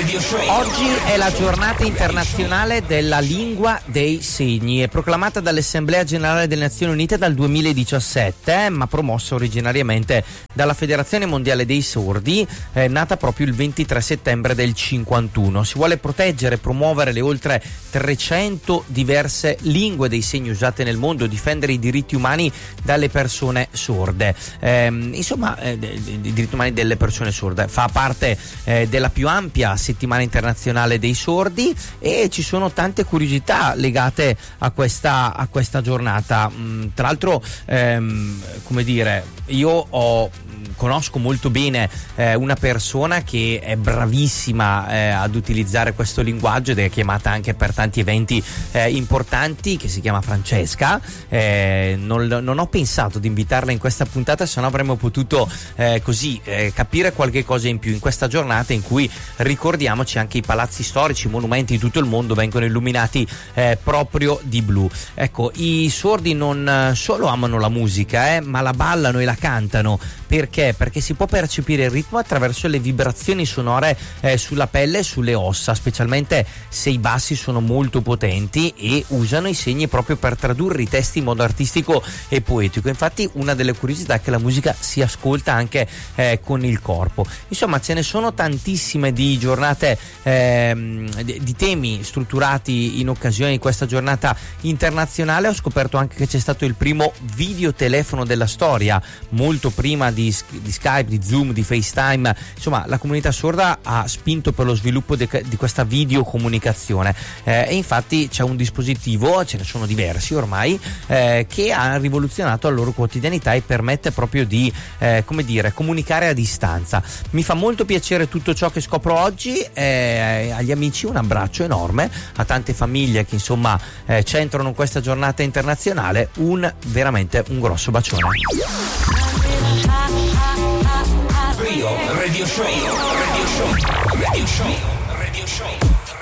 Radio Show. Oggi è la giornata internazionale della lingua dei segni, è proclamata dall'Assemblea Generale delle Nazioni Unite dal 2017, ma promossa originariamente dalla Federazione Mondiale dei Sordi, nata proprio il 23 settembre del 51. Si vuole proteggere e promuovere le oltre 300 diverse lingue dei segni usate nel mondo, difendere i diritti umani dalle persone sorde. I diritti umani delle persone sorde fa parte della più ampia settimana internazionale dei sordi e ci sono tante curiosità legate a questa giornata. Tra l'altro, io conosco molto bene una persona che è bravissima ad utilizzare questo linguaggio ed è chiamata anche per tanti eventi importanti, che si chiama Francesca. Non ho pensato di invitarla in questa puntata, se no avremmo potuto capire qualche cosa in più in questa giornata in cui, ricordiamoci, anche i palazzi storici, i monumenti di tutto il mondo vengono illuminati proprio di blu. Ecco, i sordi non solo amano la musica, ma la ballano e la cantano. Perché? Perché si può percepire il ritmo attraverso le vibrazioni sonore sulla pelle e sulle ossa, specialmente se i bassi sono molto potenti, e usano i segni proprio per tradurre i testi in modo artistico e poetico. Infatti una delle curiosità è che la musica si ascolta anche con il corpo. Insomma, ce ne sono tantissime di giornate, di temi strutturati in occasione di questa giornata internazionale. Ho scoperto anche che c'è stato il primo videotelefono della storia, molto prima di Skype, di Zoom, di FaceTime. Insomma, la comunità sorda ha spinto per lo sviluppo di questa videocomunicazione, e infatti c'è un dispositivo, ce ne sono diversi ormai, che ha rivoluzionato la loro quotidianità e permette proprio di comunicare a distanza. Mi fa molto piacere tutto ciò che scopro oggi. Agli amici un abbraccio enorme, a tante famiglie che centrano questa giornata internazionale veramente un grosso bacione. Radio Show. Radio Show. Radio Show. Radio Show.